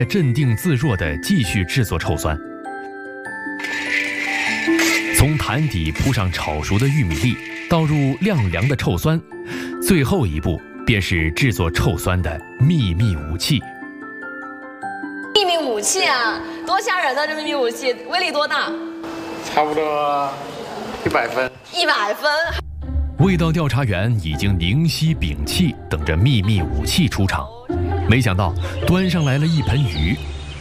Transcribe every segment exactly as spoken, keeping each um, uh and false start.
镇定自若地继续制作臭酸。从坛底铺上炒熟的玉米粒，倒入晾凉的臭酸，最后一步便是制作臭酸的秘密武器。 秘密武器啊，多吓人的！这秘密武器威力多大？ 差不多一百分。 一百分。 味道调查员已经灵犀屏气，等着秘密武器出场。没想到端上来了一盆鱼。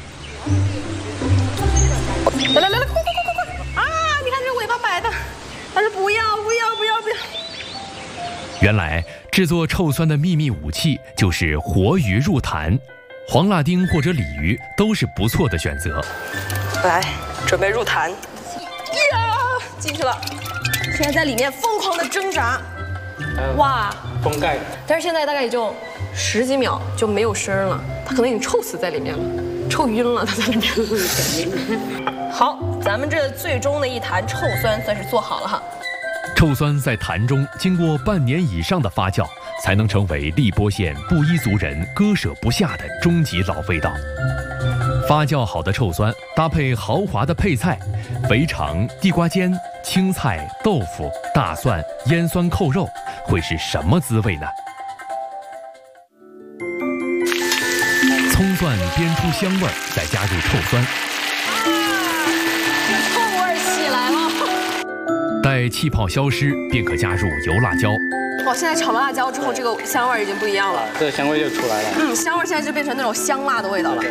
来来来来，快快快快快！啊，你看这尾巴摆的，他说不要不要不要不要。 原来制作臭酸的秘密武器就是活鱼入坛，黄辣丁或者鲤鱼都是不错的选择。 来，准备入坛。呀，进去了。现在在里面疯狂的挣扎。哇， 封盖。 但是现在大概也就十几秒就没有声了，它可能已经臭死在里面了，臭晕了，它在里面。好，咱们这最终的一坛臭酸算是做好了哈。 臭酸在坛中经过半年以上的发酵，才能成为荔波县布依族人割舍不下的终极老味道。发酵好的臭酸搭配豪华的配菜，肥肠、地瓜尖、青菜、豆腐、大蒜、腌酸扣肉，会是什么滋味呢？葱蒜煸出香味儿，再加入臭酸。 这臭味儿起来了。 待气泡消失，便可加入油辣椒。 哦，现在炒了辣椒之后，这个香味已经不一样了。 这个香味就出来了。 嗯，香味现在就变成那种香辣的味道了。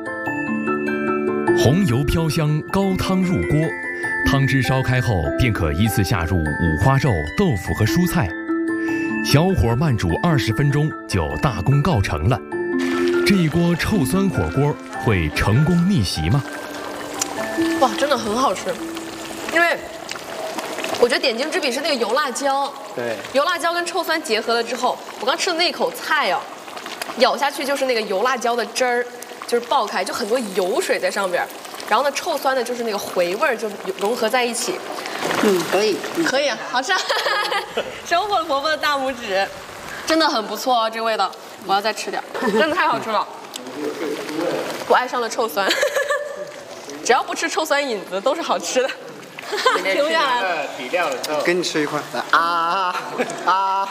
红油飘香，高汤入锅，汤汁烧开后，便可依次下入五花肉、豆腐和蔬菜，小火慢煮二十分钟，就大功告成了。这一锅臭酸火锅会成功逆袭吗？ 哇，真的很好吃，因为我觉得点睛之笔是那个油辣椒。 对， 油辣椒跟臭酸结合了之后，我刚吃的那一口菜哦，咬下去就是那个油辣椒的汁儿，就是爆开，就很多油水在上边。然后呢，臭酸的就是那个回味儿就融合在一起。 嗯，可以， 可以啊，好吃，收获了婆婆的大拇指，真的很不错哦，这个味道，我要再吃点，真的太好吃了。我爱上了臭酸，只要不吃臭酸引子都是好吃的。停下来了， 底料的时候， 跟你吃一块。啊啊！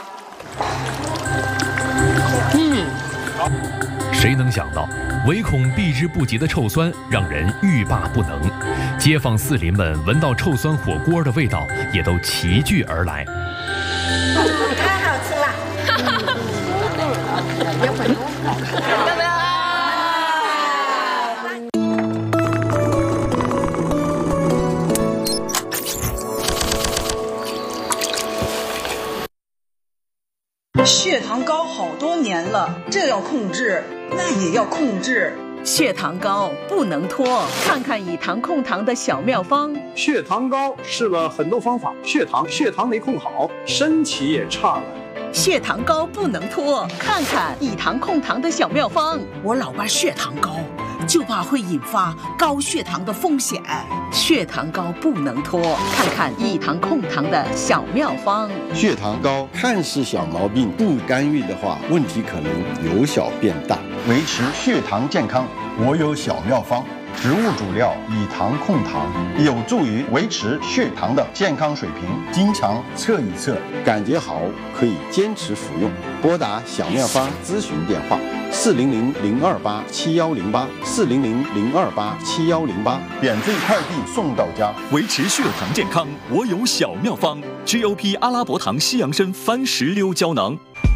嗯，谁能想到，唯恐避之不及的臭酸让人欲罢不能。街坊四邻们闻到臭酸火锅的味道，也都齐聚而来。 太好吃了！ 要不要不要？ 血糖高好多年了，这要控制，那也要控制。 血糖高不能拖，看看以糖控糖的小妙方。 血糖高试了很多方法，血糖血糖没控好，身体也差了。 血糖高不能拖，看看以糖控糖的小妙方。 我老爸血糖高，就怕会引发高血糖的风险。 血糖高不能拖，看看以糖控糖的小妙方。 血糖高看似小毛病，不干预的话，问题可能由小变大。维持血糖健康，我有小妙方。植物主料以糖控糖，有助于维持血糖的健康水平。经常测一测，感觉好可以坚持服用。拨打小妙方咨询电话：四零零零二八七幺零八，四零零零二八七幺零八，免费快递送到家。 维持血糖健康，我有小妙方。G O P 阿拉伯糖西洋参番石榴胶囊。